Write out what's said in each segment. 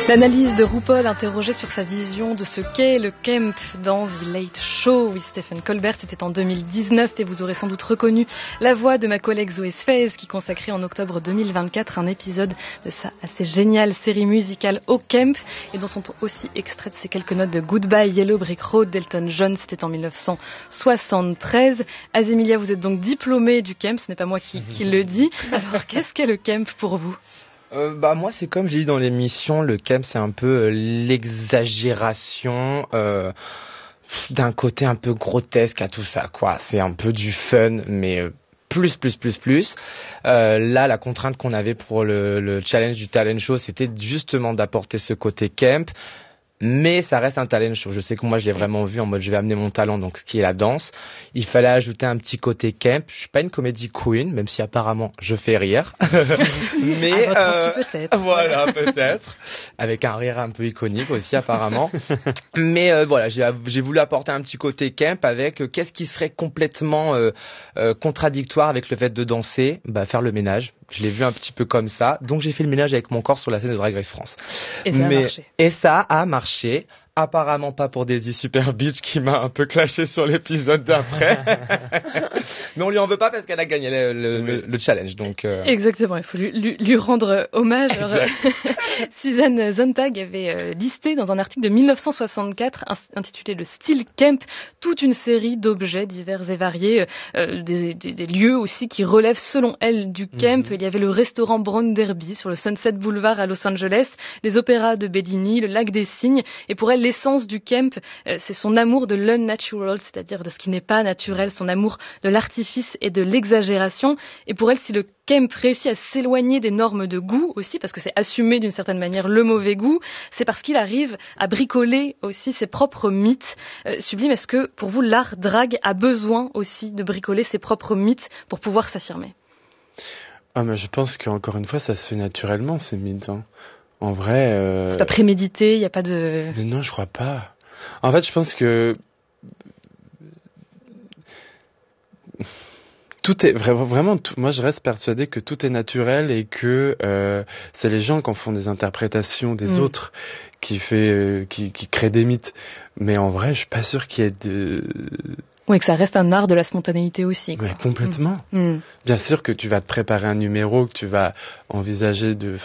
L'analyse de RuPaul interrogée sur sa vision de ce qu'est le camp dans The Late Show with Stephen Colbert, c'était en 2019 et vous aurez sans doute reconnu la voix de ma collègue Zoé Sfez qui consacrait en octobre 2024 un épisode de sa assez géniale série musicale au camp et dont sont aussi extraites ces quelques notes de Goodbye Yellow Brick Road d'Elton John, c'était en 1973. Azemilia, vous êtes donc diplômée du camp, ce n'est pas moi qui le dis. Alors qu'est-ce qu'est le camp pour vous ? Moi c'est comme j'ai dit dans l'émission, le camp c'est un peu l'exagération d'un côté un peu grotesque à tout ça quoi. C'est un peu du fun mais plus. Là la contrainte qu'on avait pour le challenge du talent show c'était justement d'apporter ce côté camp. Mais ça reste un talent show. Je sais que moi, je l'ai vraiment vu en mode je vais amener mon talent, donc ce qui est la danse. Il fallait ajouter un petit côté camp. Je suis pas une comédie queen, même si apparemment je fais rire. Mais peut-être. Voilà, peut-être. Avec un rire un peu iconique aussi apparemment. Mais voilà, j'ai voulu apporter un petit côté camp avec qu'est-ce qui serait complètement contradictoire avec le fait de danser, faire le ménage. Je l'ai vu un petit peu comme ça. Donc j'ai fait le ménage avec mon corps sur la scène de Drag Race France. Et ça a marché. Apparemment pas pour Daisy Super Beach qui m'a un peu clashé sur l'épisode d'après. Mais on lui en veut pas parce qu'elle a gagné le challenge. Donc Exactement, il faut lui rendre hommage. Alors, Suzanne Sontag avait listé dans un article de 1964 intitulé Le Style Camp toute une série d'objets divers et variés, des lieux aussi qui relèvent selon elle du camp. Il y avait le restaurant Brown Derby sur le Sunset Boulevard à Los Angeles, les opéras de Bellini, le lac des Cygnes. Et pour elle, l'essence du camp, c'est son amour de l'unnatural, c'est-à-dire de ce qui n'est pas naturel, son amour de l'artifice et de l'exagération. Et pour elle, si le camp réussit à s'éloigner des normes de goût aussi, parce que c'est assumer d'une certaine manière le mauvais goût, c'est parce qu'il arrive à bricoler aussi ses propres mythes. Sublime, est-ce que pour vous, l'art drag a besoin aussi de bricoler ses propres mythes pour pouvoir s'affirmer ? Mais je pense qu'encore une fois, ça se fait naturellement, ces mythes. En vrai... C'est pas prémédité, il n'y a pas de... Mais non, je crois pas. En fait, je pense que... Tout est vraiment moi je reste persuadé que tout est naturel et que c'est les gens qui en font des interprétations des autres qui créent des mythes. Mais en vrai, je suis pas sûr qu'il y ait de... Oui, que ça reste un art de la spontanéité aussi, quoi. Ouais, complètement. Bien sûr que tu vas te préparer un numéro, que tu vas envisager de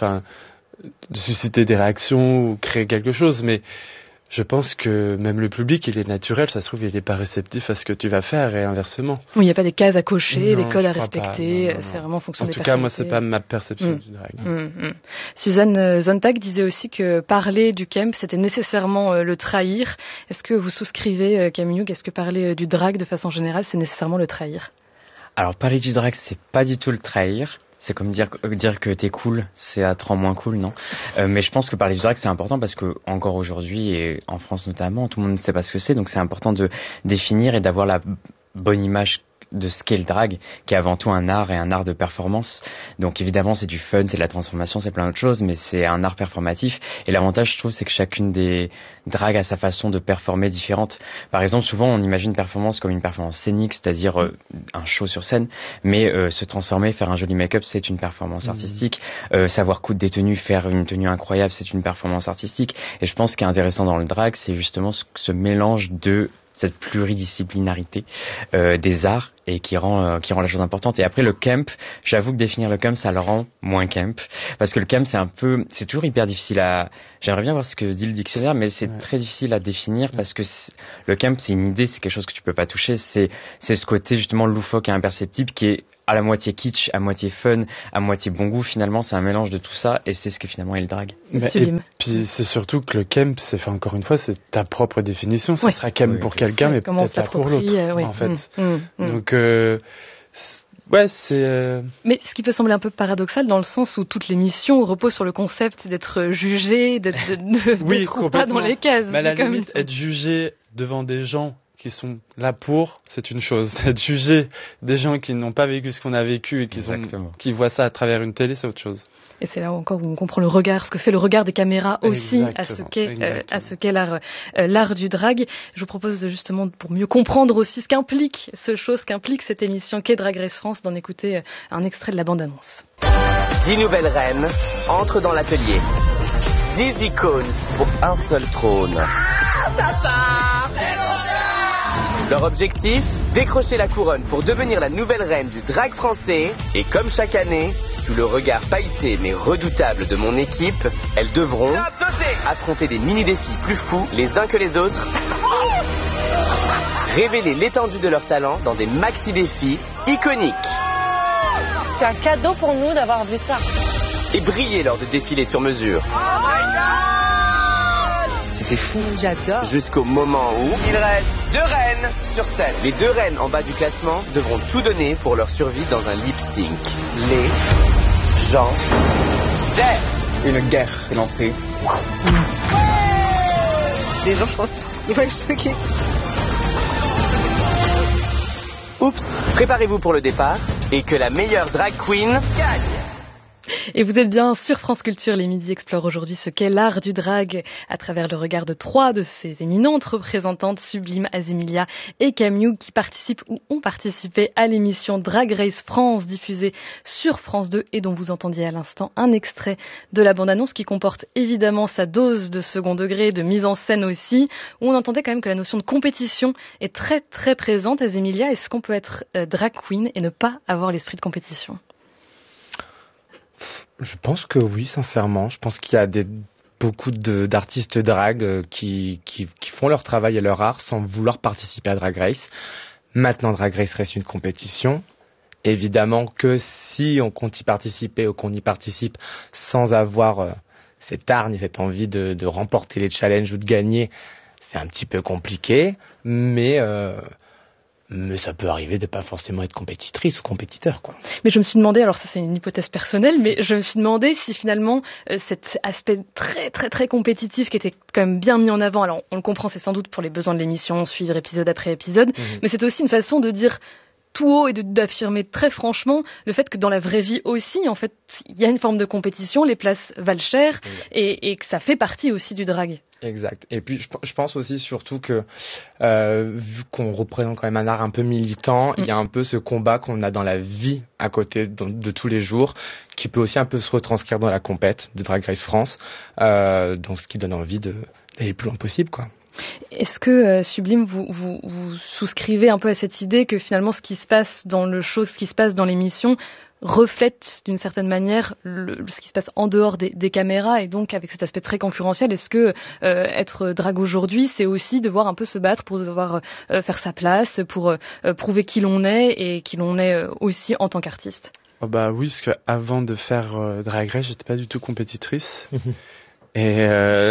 susciter des réactions ou créer quelque chose, mais je pense que même le public, il est naturel, ça se trouve, il n'est pas réceptif à ce que tu vas faire et inversement. Oui, il n'y a pas des cases à cocher, des codes à respecter, c'est vraiment en fonction des personnalités. En tout cas, moi, c'est pas ma perception du drag. Suzanne Sontag disait aussi que parler du camp, c'était nécessairement le trahir. Est-ce que vous souscrivez, Camille Hughes, est-ce que parler du drag de façon générale, c'est nécessairement le trahir ? Alors, parler du drag, c'est pas du tout le trahir. C'est comme dire que t'es cool, c'est à 3 moins cool, non. Mais je pense que parler du drag, c'est important parce que encore aujourd'hui, et en France notamment, tout le monde ne sait pas ce que c'est. Donc c'est important de définir et d'avoir la bonne image de ce qu'est le drag, qui est avant tout un art et un art de performance. Donc évidemment, c'est du fun, c'est de la transformation, c'est plein d'autres choses, mais c'est un art performatif. Et l'avantage, je trouve, c'est que chacune des drags a sa façon de performer différente. Par exemple, souvent, on imagine une performance comme une performance scénique, c'est-à-dire un show sur scène, mais se transformer, faire un joli make-up, c'est une performance artistique. Savoir coudre des tenues, faire une tenue incroyable, c'est une performance artistique. Et je pense ce qui est intéressant dans le drag, c'est justement ce mélange de cette pluridisciplinarité des arts et qui rend la chose importante. Et après le camp, j'avoue que définir le camp, ça le rend moins camp, parce que le camp c'est toujours hyper difficile j'aimerais bien voir ce que dit le dictionnaire, mais c'est très difficile à définir parce que le camp, c'est une idée, c'est quelque chose que tu peux pas toucher, c'est ce côté justement loufoque et imperceptible qui est à la moitié kitsch, à moitié fun, à moitié bon goût. Finalement, c'est un mélange de tout ça et c'est ce que finalement est le drag. Et puis c'est surtout que le camp, encore une fois, c'est ta propre définition. Ça sera camp pour quelqu'un, mais peut-être pas pour l'autre, en fait. Donc, c'est... Mais ce qui peut sembler un peu paradoxal dans le sens où toute l'émission repose sur le concept d'être jugé, d'être pas dans les cases. Mais à la limite, être jugé devant des gens qui sont là c'est une chose. Être jugé des gens qui n'ont pas vécu ce qu'on a vécu et qui voient ça à travers une télé, c'est autre chose. Et c'est là encore où on comprend le regard, ce que fait le regard des caméras aussi à ce qu'est l'art du drag. Je vous propose justement, pour mieux comprendre aussi ce qu'implique cette émission qu'est Drag Race France, d'en écouter un extrait de la bande-annonce. 10 nouvelles reines entrent dans l'atelier. 10 icônes pour un seul trône. Leur objectif, décrocher la couronne pour devenir la nouvelle reine du drag français. Et comme chaque année, sous le regard pailleté mais redoutable de mon équipe, elles devront affronter des mini-défis plus fous les uns que les autres, révéler l'étendue de leur talent dans des maxi-défis iconiques. C'est un cadeau pour nous d'avoir vu ça. Et briller lors de défilés sur mesure. C'était fou. J'adore. Jusqu'au moment où il reste 2 reines sur scène. Les 2 reines en bas du classement devront tout donner pour leur survie dans un lip-sync. Les gens d'air. Une guerre est lancée. Les gens, je pense, ils vont être choqués. Oups. Préparez-vous pour le départ et que la meilleure drag queen gagne. Et vous êtes bien sur France Culture, les Midi explorent aujourd'hui ce qu'est l'art du drag à travers le regard de 3 de ces éminentes représentantes, Sublime, Azemilia et Camille, qui participent ou ont participé à l'émission Drag Race France diffusée sur France 2 et dont vous entendiez à l'instant un extrait de la bande-annonce qui comporte évidemment sa dose de second degré, de mise en scène aussi, où on entendait quand même que la notion de compétition est très très présente. Azemilia, est-ce qu'on peut être drag queen et ne pas avoir l'esprit de compétition ? Je pense que oui, sincèrement. Je pense qu'il y a beaucoup d'artistes drag qui font leur travail et leur art sans vouloir participer à Drag Race. Maintenant, Drag Race reste une compétition. Évidemment que si on compte y participer ou qu'on y participe sans avoir cette hargne, cette envie de remporter les challenges ou de gagner, c'est un petit peu compliqué. Mais ça peut arriver de pas forcément être compétitrice ou compétiteur, quoi. Mais je me suis demandé, alors ça c'est une hypothèse personnelle, mais je me suis demandé si finalement cet aspect très très très compétitif qui était quand même bien mis en avant, alors on le comprend, c'est sans doute pour les besoins de l'émission, suivre épisode après épisode, mais c'est aussi une façon de dire tout haut et d'affirmer très franchement le fait que dans la vraie vie aussi, en fait, il y a une forme de compétition, les places valent cher et que ça fait partie aussi du drag. Exact. Et puis je pense aussi surtout que vu qu'on représente quand même un art un peu militant, il y a un peu ce combat qu'on a dans la vie à côté de tous les jours, qui peut aussi un peu se retranscrire dans la compète de Drag Race France, donc ce qui donne envie d'aller le plus loin possible, quoi. Est-ce que, Sublime, vous souscrivez un peu à cette idée que finalement ce qui se passe dans le show, ce qui se passe dans l'émission, reflète d'une certaine manière ce qui se passe en dehors des caméras, et donc avec cet aspect très concurrentiel, est-ce que être drag aujourd'hui, c'est aussi devoir un peu se battre pour devoir faire sa place, pour prouver qui l'on est et qui l'on est aussi en tant qu'artiste? Oh bah oui, parce qu'avant de faire Drag Race, j'étais pas du tout compétitrice. Et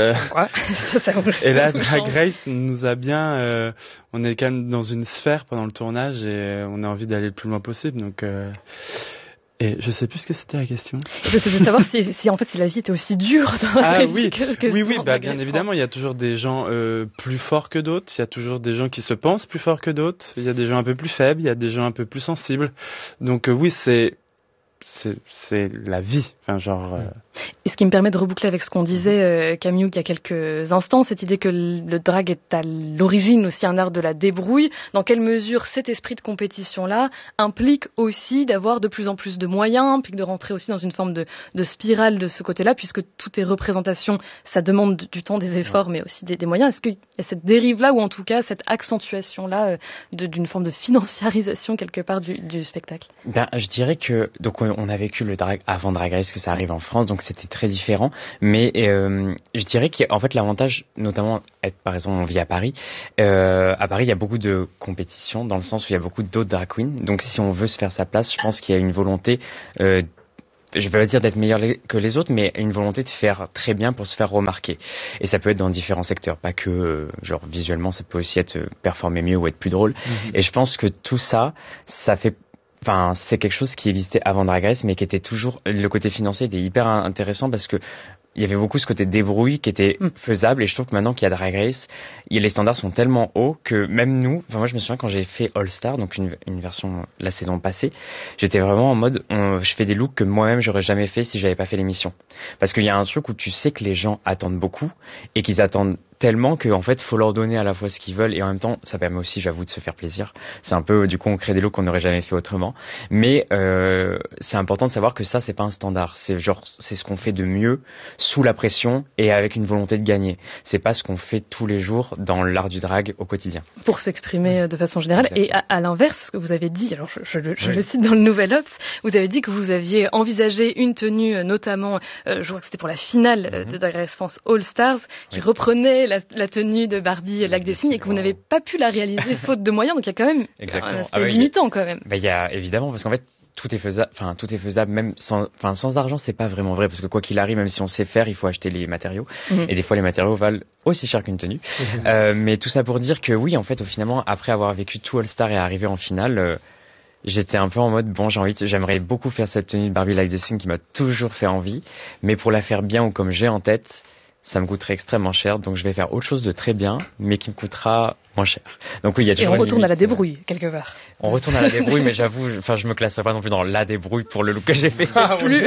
et là, Drag Race nous a bien, on est quand même dans une sphère pendant le tournage et on a envie d'aller le plus loin possible. Donc, et je sais plus ce que c'était la question. Je sais savoir si en fait si la vie était aussi dure dans la oui, que oui, bah bien évidemment, il y a toujours des gens plus forts que d'autres. Il y a toujours des gens qui se pensent plus forts que d'autres. Il y a des gens un peu plus faibles. Il y a des gens un peu plus sensibles. Donc oui, c'est la vie. Enfin, genre. Et ce qui me permet de reboucler avec ce qu'on disait, Camille, il y a quelques instants, cette idée que le drag est à l'origine aussi un art de la débrouille. Dans quelle mesure cet esprit de compétition-là implique aussi d'avoir de plus en plus de moyens, implique de rentrer aussi dans une forme de spirale de ce côté-là, puisque tout est représentation, ça demande du temps, des efforts, mais aussi des moyens. Est-ce qu'il y a cette dérive-là, ou en tout cas cette accentuation-là d'une forme de financiarisation quelque part du spectacle? Je dirais que donc on a vécu le drag avant Drag Race, que ça arrive en France, donc c'était très différent, mais je dirais qu'en fait l'avantage, notamment par exemple on vit à Paris, il y a beaucoup de compétition dans le sens où il y a beaucoup d'autres drag queens, donc si on veut se faire sa place, je pense qu'il y a une volonté je vais pas dire d'être meilleur que les autres, mais une volonté de faire très bien pour se faire remarquer. Et ça peut être dans différents secteurs, pas que genre visuellement, ça peut aussi être performer mieux ou être plus drôle. Et je pense que tout ça fait. Enfin, c'est quelque chose qui existait avant Drag Race, mais qui était toujours, le côté financier était hyper intéressant parce que il y avait beaucoup ce côté débrouille qui était faisable, et je trouve que maintenant qu'il y a Drag Race, les standards sont tellement hauts que même nous, enfin moi je me souviens quand j'ai fait All Star, donc une version la saison passée, j'étais vraiment en mode, je fais des looks que moi-même j'aurais jamais fait si j'avais pas fait l'émission. Parce qu'il y a un truc où tu sais que les gens attendent beaucoup et qu'ils attendent tellement que en fait faut leur donner à la fois ce qu'ils veulent, et en même temps ça permet aussi, j'avoue, de se faire plaisir. C'est un peu, du coup on crée des looks qu'on n'aurait jamais fait autrement, mais c'est important de savoir que ça c'est pas un standard, c'est ce qu'on fait de mieux sous la pression et avec une volonté de gagner. C'est pas ce qu'on fait tous les jours dans l'art du drag au quotidien. Pour s'exprimer de façon générale. Exactement. Et à l'inverse, ce que vous avez dit, alors je le cite dans le Nouvel Obs, vous avez dit que vous aviez envisagé une tenue, notamment, je crois que c'était pour la finale de Drag Race France All Stars, qui reprenait la tenue de Barbie Lac des Cygnes et que vous n'avez pas pu la réaliser faute de moyens. Donc il y a quand même un aspect limitant quand même. Il y a évidemment, parce qu'en fait, tout est faisable, même sans argent, c'est pas vraiment vrai, parce que quoi qu'il arrive, même si on sait faire, il faut acheter les matériaux, et des fois les matériaux valent aussi cher qu'une tenue. Mais tout ça pour dire que oui, en fait, finalement, après avoir vécu tout All-Star et arrivé en finale, j'étais un peu en mode, j'aimerais beaucoup faire cette tenue de Barbie Like des Cygnes qui m'a toujours fait envie, mais pour la faire bien ou comme j'ai en tête, ça me coûterait extrêmement cher, donc je vais faire autre chose de très bien, mais qui me coûtera moins cher. Donc oui, il y a toujours. Et on retourne à la débrouille quelque part. On retourne à la débrouille, mais j'avoue, je me classerai pas non plus dans la débrouille pour le look que j'ai fait.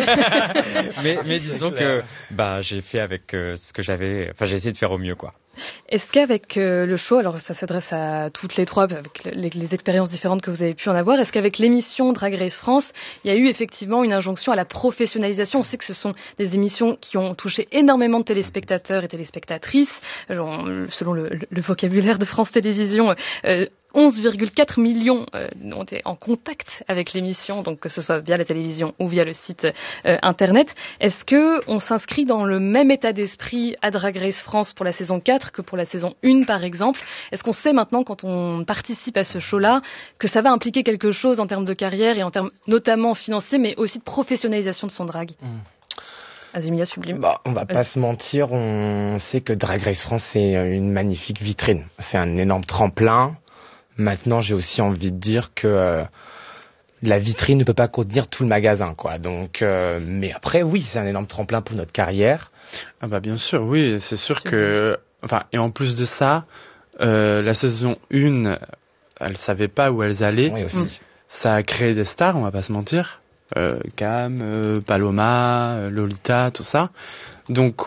mais disons que j'ai fait avec ce que j'avais. Enfin, j'ai essayé de faire au mieux, quoi. Est-ce qu'avec le show, alors ça s'adresse à toutes les trois, avec les expériences différentes que vous avez pu en avoir, est-ce qu'avec l'émission Drag Race France, il y a eu effectivement une injonction à la professionnalisation? On sait que ce sont des émissions qui ont touché énormément de téléspectateurs et téléspectatrices, selon le vocabulaire de France Télévisions. 11,4 millions ont été en contact avec l'émission, donc que ce soit via la télévision ou via le site internet. Est-ce que on s'inscrit dans le même état d'esprit à Drag Race France pour la saison 4 que pour la saison 1 par exemple? Est-ce qu'on sait maintenant, quand on participe à ce show-là, que ça va impliquer quelque chose en termes de carrière et en termes notamment financiers, mais aussi de professionnalisation de son drag? Azimia Sublime. On va pas se mentir, on sait que Drag Race France c'est une magnifique vitrine. C'est un énorme tremplin. Maintenant, j'ai aussi envie de dire que la vitrine ne peut pas contenir tout le magasin, quoi. Donc, mais après, oui, c'est un énorme tremplin pour notre carrière. Ah bah bien sûr, oui, c'est sûr que, et en plus de ça, la saison 1, elles savaient pas où elles allaient. Oui, aussi. Ça a créé des stars, on va pas se mentir. Cam, Paloma, Lolita, tout ça. Donc,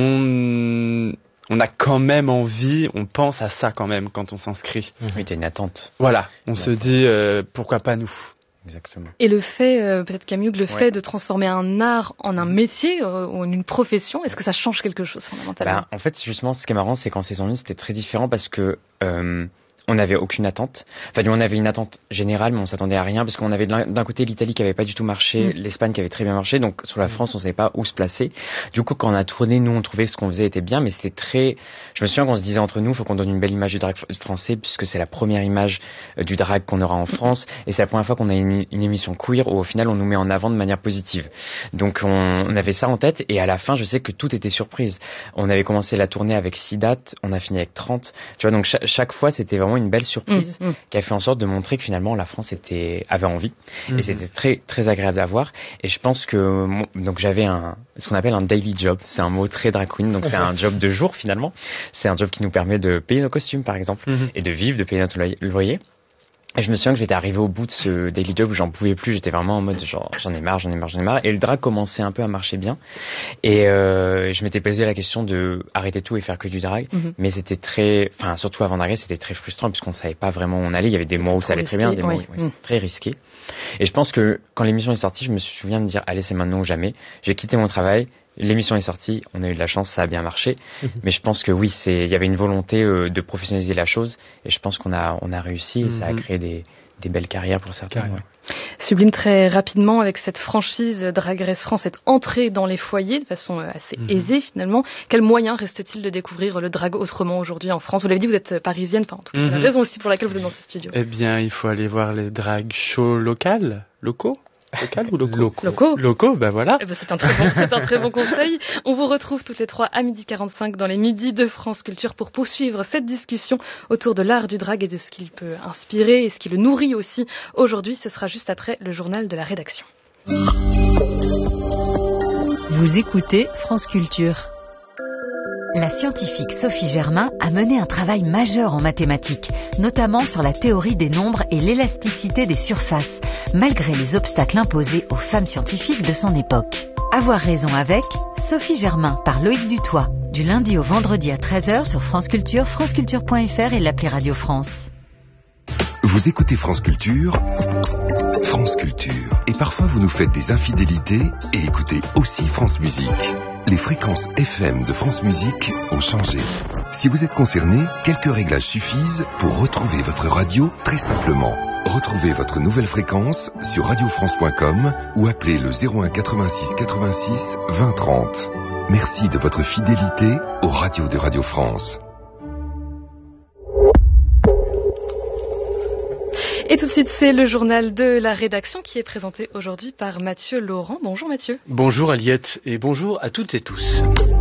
on a quand même envie, on pense à ça quand même quand on s'inscrit. Oui, t'as une attente. Voilà, on se dit pourquoi pas nous. Exactement. Et le fait, peut-être Camille, le fait de transformer un art en un métier ou en une profession, est-ce que ça change quelque chose fondamentalement? En fait, justement, ce qui est marrant, c'est qu'en saison 1, c'était très différent parce que on n'avait aucune attente. Enfin, on avait une attente générale, mais on s'attendait à rien parce qu'on avait d'un côté l'Italie qui avait pas du tout marché, l'Espagne qui avait très bien marché, donc sur la France, on savait pas où se placer. Du coup, quand on a tourné, nous, on trouvait que ce qu'on faisait était bien, mais c'était très. Je me souviens qu'on se disait entre nous, faut qu'on donne une belle image du drag français puisque c'est la première image du drag qu'on aura en France et c'est la première fois qu'on a une émission queer où au final on nous met en avant de manière positive. Donc on avait ça en tête et à la fin, je sais que tout était surprise. On avait commencé la tournée avec 6 dates, on a fini avec 30. Tu vois, donc chaque fois, c'était vraiment une belle surprise qui a fait en sorte de montrer que finalement la France avait envie et c'était très très agréable à voir. Et je pense que donc j'avais ce qu'on appelle un daily job, c'est un mot très drag queen, donc c'est un job de jour finalement. C'est un job qui nous permet de payer nos costumes par exemple et de vivre, de payer notre loyer. Et je me souviens que j'étais arrivé au bout de ce daily job où j'en pouvais plus, j'étais vraiment en mode genre j'en ai marre. Et le drag commençait un peu à marcher bien. Et je m'étais posé la question de arrêter tout et faire que du drag. Mais c'était surtout avant d'arriver, c'était très frustrant puisqu'on savait pas vraiment où on allait. Il y avait des mois où ça allait très bien, des mois où c'était très risqué. Et je pense que quand l'émission est sortie, je me souviens de me dire allez, c'est maintenant ou jamais. J'ai quitté mon travail. L'émission est sortie, on a eu de la chance, ça a bien marché. Mais je pense que oui, il y avait une volonté de professionnaliser la chose et je pense qu'on a réussi et ça a créé des belles carrières pour certains. Ouais. Sublime, très rapidement, avec cette franchise Drag Race France est entrée dans les foyers de façon assez aisée finalement. Quel moyen reste-t-il de découvrir le drag autrement aujourd'hui en France? Vous l'avez dit, vous êtes parisienne, en tout cas, c'est la raison aussi pour laquelle vous êtes dans ce studio. Eh bien, il faut aller voir les drag shows locaux. Local ou Locaux, ben voilà. C'est un très bon conseil. On vous retrouve toutes les trois à 12h45 dans les Midis de France Culture pour poursuivre cette discussion autour de l'art du drag et de ce qu'il peut inspirer et ce qui le nourrit aussi. Aujourd'hui, ce sera juste après le journal de la rédaction. Vous écoutez France Culture. La scientifique Sophie Germain a mené un travail majeur en mathématiques, notamment sur la théorie des nombres et l'élasticité des surfaces, malgré les obstacles imposés aux femmes scientifiques de son époque. Avoir raison avec Sophie Germain par Loïc Dutoit, du lundi au vendredi à 13h sur France Culture, franceculture.fr et l'appli Radio France. Vous écoutez France Culture, France Culture. Et parfois vous nous faites des infidélités et écoutez aussi France Musique. Les fréquences FM de France Musique ont changé. Si vous êtes concerné, quelques réglages suffisent pour retrouver votre radio très simplement. Retrouvez votre nouvelle fréquence sur radiofrance.com ou appelez le 01 86 86 20 30. Merci de votre fidélité aux radios de Radio France. Et tout de suite, c'est le journal de la rédaction qui est présenté aujourd'hui par Mathieu Laurent. Bonjour Mathieu. Bonjour Aliette et bonjour à toutes et tous.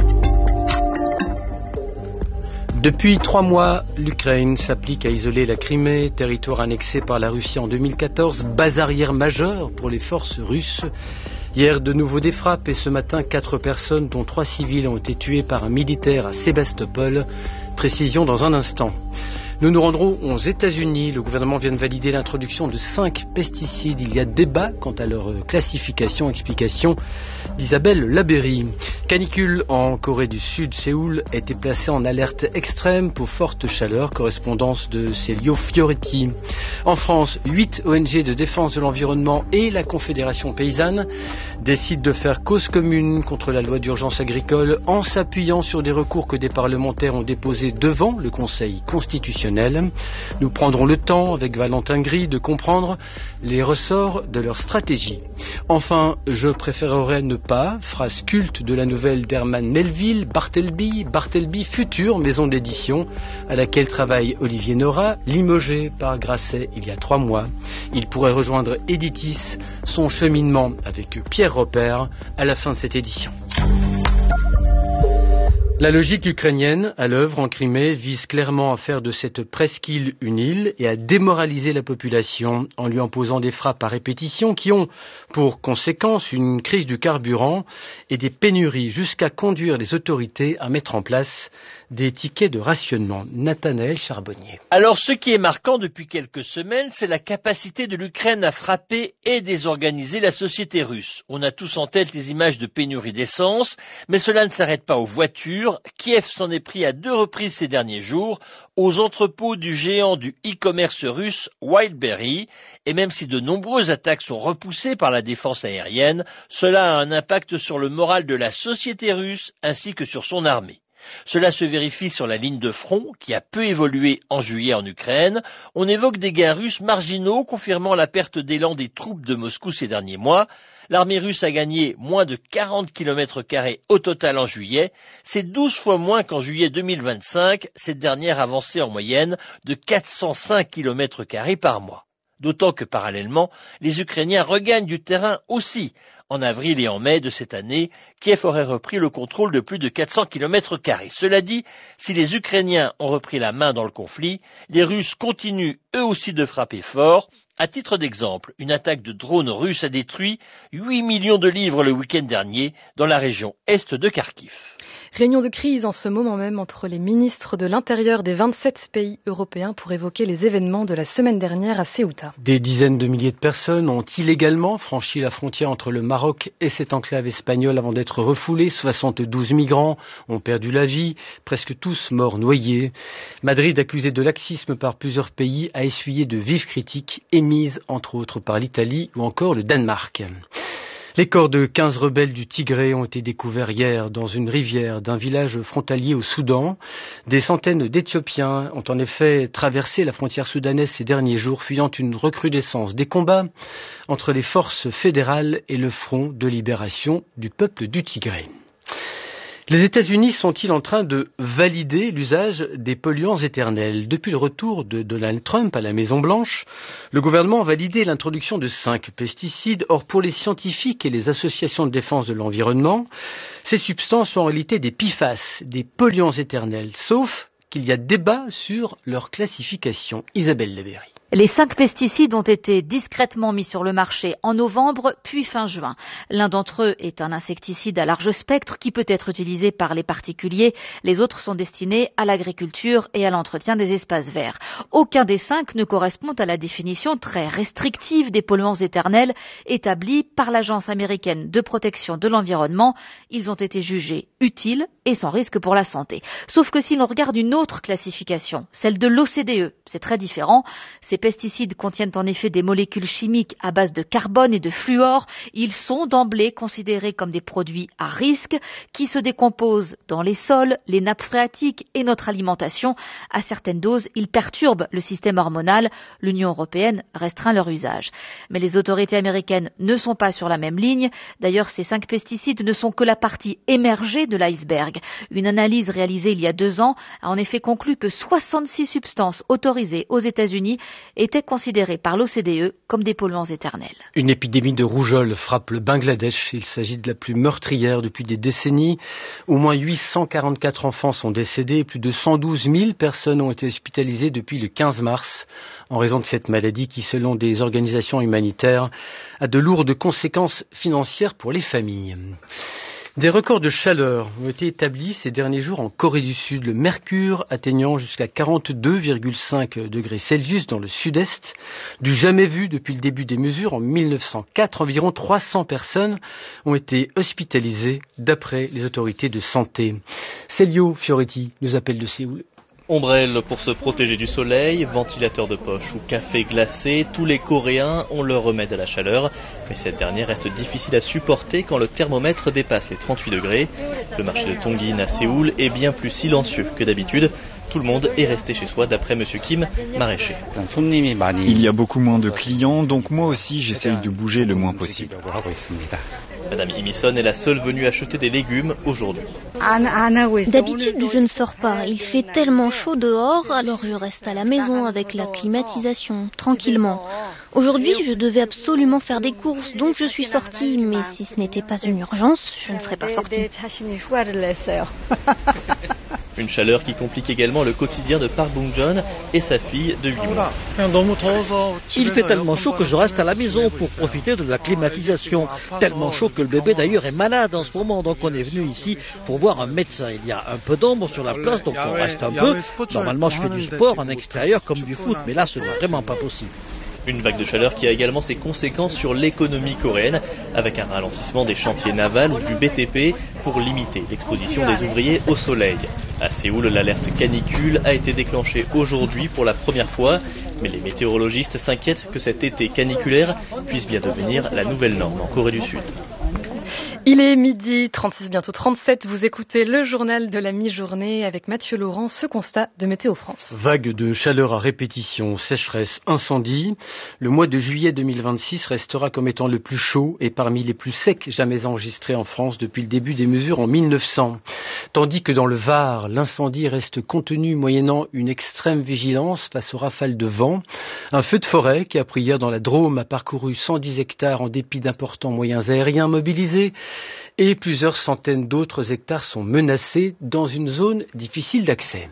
Depuis 3 mois, l'Ukraine s'applique à isoler la Crimée, territoire annexé par la Russie en 2014, base arrière majeure pour les forces russes. Hier, de nouveau des frappes et ce matin, 4 personnes, dont 3 civils, ont été tuées par un militaire à Sébastopol. Précision dans un instant. Nous nous rendrons aux États-Unis. Le gouvernement vient de valider l'introduction de 5 pesticides. Il y a débat quant à leur classification. Explication d'Isabelle Labéry. Canicule en Corée du Sud. Séoul a été placé en alerte extrême pour forte chaleur. Correspondance de Celio Fioretti. En France, 8 ONG de défense de l'environnement et la Confédération paysanne décident de faire cause commune contre la loi d'urgence agricole en s'appuyant sur des recours que des parlementaires ont déposés devant le Conseil constitutionnel. Nous prendrons le temps, avec Valentin Gris, de comprendre les ressorts de leur stratégie. Enfin, je préférerais ne pas, phrase culte de la nouvelle d'Herman Melville, Bartleby, future maison d'édition à laquelle travaille Olivier Nora, limogé par Grasset il y a 3 mois. Il pourrait rejoindre Editis, son cheminement avec Pierre Robert à la fin de cette édition. La logique ukrainienne, à l'œuvre en Crimée, vise clairement à faire de cette presqu'île une île et à démoraliser la population en lui imposant des frappes à répétition qui ont pour conséquence une crise du carburant et des pénuries jusqu'à conduire les autorités à mettre en place des tickets de rationnement. Nathanaël Charbonnier. Alors, ce qui est marquant depuis quelques semaines, c'est la capacité de l'Ukraine à frapper et désorganiser la société russe. On a tous en tête les images de pénurie d'essence, mais cela ne s'arrête pas aux voitures. Kiev s'en est pris à 2 reprises ces derniers jours aux entrepôts du géant du e-commerce russe Wildberry. Et même si de nombreuses attaques sont repoussées par la défense aérienne, cela a un impact sur le moral de la société russe ainsi que sur son armée. Cela se vérifie sur la ligne de front, qui a peu évolué en juillet en Ukraine. On évoque des gains russes marginaux, confirmant la perte d'élan des troupes de Moscou ces derniers mois. L'armée russe a gagné moins de 40 km² au total en juillet. C'est 12 fois moins qu'en juillet 2025, cette dernière avançait en moyenne de 405 km² par mois. D'autant que parallèlement, les Ukrainiens regagnent du terrain aussi. En avril et en mai de cette année, Kiev aurait repris le contrôle de plus de 400 km². Cela dit, si les Ukrainiens ont repris la main dans le conflit, les Russes continuent eux aussi de frapper fort. À titre d'exemple, une attaque de drones russes a détruit 8 millions de livres le week-end dernier dans la région est de Kharkiv. Réunion de crise en ce moment même entre les ministres de l'Intérieur des 27 pays européens pour évoquer les événements de la semaine dernière à Ceuta. Des dizaines de milliers de personnes ont illégalement franchi la frontière entre le Maroc et cette enclave espagnole avant d'être refoulés. 72 migrants ont perdu la vie, presque tous morts noyés. Madrid, accusé de laxisme par plusieurs pays, a essuyé de vives critiques émises entre autres par l'Italie ou encore le Danemark. Les corps de 15 rebelles du Tigré ont été découverts hier dans une rivière d'un village frontalier au Soudan. Des centaines d'Éthiopiens ont en effet traversé la frontière soudanaise ces derniers jours, fuyant une recrudescence des combats entre les forces fédérales et le Front de libération du peuple du Tigré. Les États-Unis sont-ils en train de valider l'usage des polluants éternels ? Depuis le retour de Donald Trump à la Maison-Blanche, le gouvernement a validé l'introduction de 5 pesticides. Or, pour les scientifiques et les associations de défense de l'environnement, ces substances sont en réalité des PFAS, des polluants éternels, sauf qu'il y a débat sur leur classification. Isabelle Labéry. Les 5 pesticides ont été discrètement mis sur le marché en novembre, puis fin juin. L'un d'entre eux est un insecticide à large spectre qui peut être utilisé par les particuliers. Les autres sont destinés à l'agriculture et à l'entretien des espaces verts. Aucun des 5 ne correspond à la définition très restrictive des polluants éternels établie par l'Agence américaine de protection de l'environnement. Ils ont été jugés utiles et sans risque pour la santé. Sauf que si l'on regarde une autre classification, celle de l'OCDE, c'est très différent. Ces pesticides contiennent en effet des molécules chimiques à base de carbone et de fluor. Ils sont d'emblée considérés comme des produits à risque qui se décomposent dans les sols, les nappes phréatiques et notre alimentation. À certaines doses, ils perturbent le système hormonal. L'Union européenne restreint leur usage. Mais les autorités américaines ne sont pas sur la même ligne. D'ailleurs, ces 5 pesticides ne sont que la partie émergée de l'iceberg. Une analyse réalisée il y a 2 ans a en effet conclu que 66 substances autorisées aux États-Unis étaient considérées par l'OCDE comme des polluants éternels. Une épidémie de rougeole frappe le Bangladesh. Il s'agit de la plus meurtrière depuis des décennies. Au moins 844 enfants sont décédés et plus de 112 000 personnes ont été hospitalisées depuis le 15 mars en raison de cette maladie qui, selon des organisations humanitaires, a de lourdes conséquences financières pour les familles. Des records de chaleur ont été établis ces derniers jours en Corée du Sud, le mercure atteignant jusqu'à 42,5 degrés Celsius dans le sud-est, du jamais vu depuis le début des mesures en 1904. Environ 300 personnes ont été hospitalisées d'après les autorités de santé. Celio Fioretti nous appelle de Séoul. Ombrelle pour se protéger du soleil, ventilateur de poche ou café glacé, tous les Coréens ont leur remède à la chaleur. Mais cette dernière reste difficile à supporter quand le thermomètre dépasse les 38 degrés. Le marché de Tongin à Séoul est bien plus silencieux que d'habitude. Tout le monde est resté chez soi d'après Monsieur Kim, maraîcher. Il y a beaucoup moins de clients, donc moi aussi j'essaye de bouger le moins possible. Madame Imison est la seule venue acheter des légumes aujourd'hui. D'habitude, je ne sors pas. Il fait tellement chaud dehors, alors je reste à la maison avec la climatisation, tranquillement. Aujourd'hui, je devais absolument faire des courses, donc je suis sortie. Mais si ce n'était pas une urgence, je ne serais pas sortie. Une chaleur qui complique également le quotidien de Park Bung-jeon et sa fille de 8 mois. Il fait tellement chaud que je reste à la maison pour profiter de la climatisation. Tellement chaud que le bébé d'ailleurs est malade en ce moment, donc on est venu ici pour voir un médecin. Il y a un peu d'ombre sur la place, donc on reste un peu. Normalement je fais du sport en extérieur comme du foot, mais là ce n'est vraiment pas possible. Une vague de chaleur qui a également ses conséquences sur l'économie coréenne, avec un ralentissement des chantiers navals ou du BTP pour limiter l'exposition des ouvriers au soleil. À Séoul, l'alerte canicule a été déclenchée aujourd'hui pour la première fois, mais les météorologistes s'inquiètent que cet été caniculaire puisse bien devenir la nouvelle norme en Corée du Sud. Il est midi 36, bientôt 37. Vous écoutez le journal de la mi-journée avec Mathieu Laurent. Ce constat de Météo France. Vague de chaleur à répétition, sécheresse, incendie. Le mois de juillet 2026 restera comme étant le plus chaud et parmi les plus secs jamais enregistrés en France depuis le début des mesures en 1900. Tandis que dans le Var, l'incendie reste contenu moyennant une extrême vigilance face aux rafales de vent. Un feu de forêt qui a pris hier dans la Drôme a parcouru 110 hectares en dépit d'importants moyens aériens mobilisés. Et plusieurs centaines d'autres hectares sont menacés dans une zone difficile d'accès.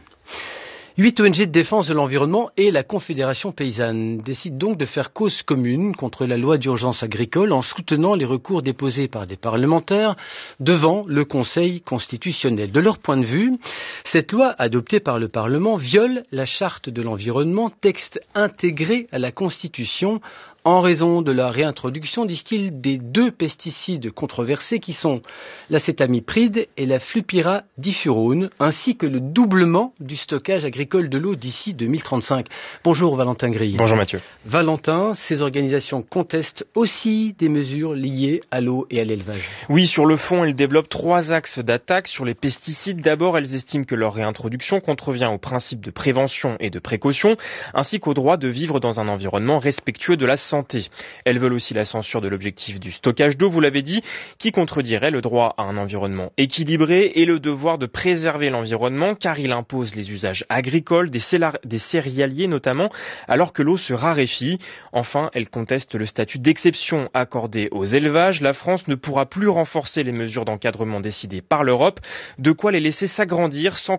8 ONG de défense de l'environnement et la Confédération paysanne décident donc de faire cause commune contre la loi d'urgence agricole en soutenant les recours déposés par des parlementaires devant le Conseil constitutionnel. De leur point de vue, cette loi adoptée par le Parlement viole la charte de l'environnement, texte intégré à la Constitution en raison de la réintroduction, disent-ils, des 2 pesticides controversés qui sont l'acétamipride et la flupyradifurone, ainsi que le doublement du stockage agricole de l'eau d'ici 2035. Bonjour Valentin Grille. Bonjour Mathieu. Valentin, ces organisations contestent aussi des mesures liées à l'eau et à l'élevage. Oui, sur le fond, elles développent 3 axes d'attaque. Sur les pesticides, d'abord, elles estiment que leur réintroduction contrevient aux principes de prévention et de précaution, ainsi qu'au droit de vivre dans un environnement respectueux de la santé. Elles veulent aussi la censure de l'objectif du stockage d'eau, vous l'avez dit, qui contredirait le droit à un environnement équilibré et le devoir de préserver l'environnement car il impose les usages agricoles, des céréaliers notamment, alors que l'eau se raréfie. Enfin, elles contestent le statut d'exception accordé aux élevages. La France ne pourra plus renforcer les mesures d'encadrement décidées par l'Europe, de quoi les laisser s'agrandir sans